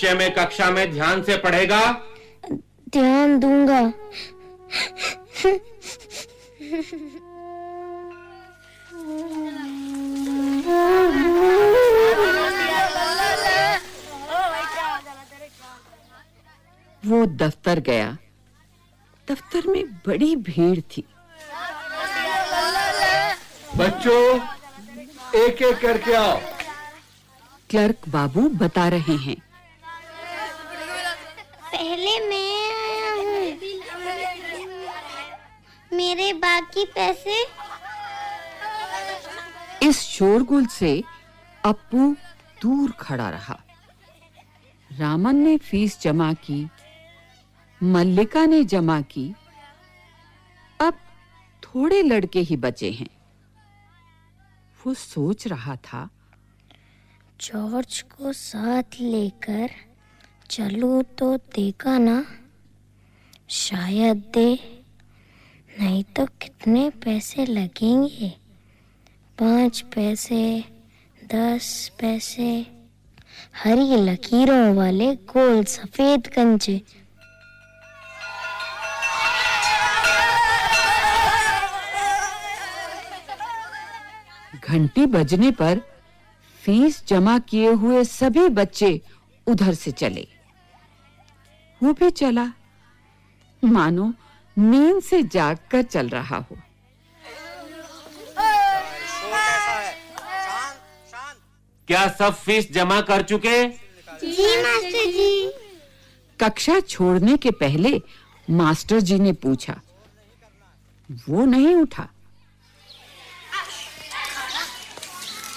भविष्य में कक्षा में ध्यान से पढ़ेगा? ध्यान दूंगा। वो दफ्तर गया। दफ्तर में बड़ी भीड़ थी। बच्चों, एक एक करके आओ। क्लर्क बाबू बता रहे हैं। पहले मैं आया हूँ। मेरे बाकी पैसे? इस शोरगुल से अप्पू दूर खड़ा रहा। रामन ने फीस जमा की, मल्लिका ने जमा की। अब थोड़े लड़के ही बचे हैं। वो सोच रहा था, जॉर्ज को साथ लेकर चलूं तो देगा ना? शायद दे, नहीं तो कितने पैसे लगेंगे? 5 पैसे, 10 पैसे, हरी लकीरों वाले गोल सफेद कंचे। घंटी बजने पर फीस जमा किए हुए सभी बच्चे उधर से चले। वो भी चला, मानो नींद से जागकर चल रहा हो। क्या सब फीस जमा कर चुके? जी मास्टर जी। कक्षा छोड़ने के पहले मास्टर जी ने पूछा। वो नहीं उठा।